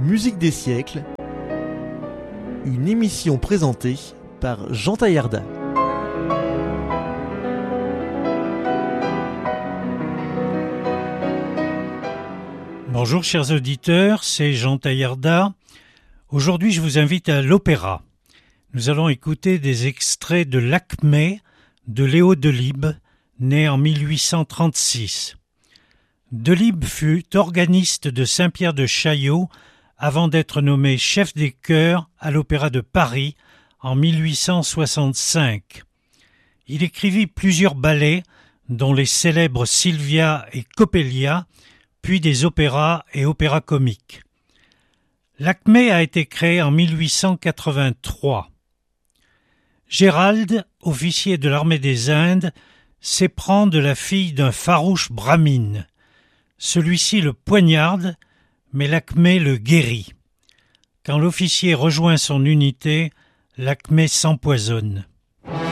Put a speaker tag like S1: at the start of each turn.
S1: Musique des siècles, une émission présentée par Jean Taillarda.
S2: Bonjour chers auditeurs, c'est Jean Taillarda. Aujourd'hui je vous invite à l'opéra. Nous allons écouter des extraits de Lakmé de Léo Delibes, né en 1836. Delibes fut organiste de Saint-Pierre de Chaillot avant d'être nommé chef des chœurs à l'Opéra de Paris en 1865. Il écrivit plusieurs ballets, dont les célèbres Sylvia et Coppelia, puis des opéras et opéras comiques. Lakmé a été créé en 1883. Gérald, officier de l'armée des Indes, s'éprend de la fille d'un farouche brahmine. Celui-ci le poignarde, mais Lakmé le guérit. Quand l'officier rejoint son unité, Lakmé s'empoisonne.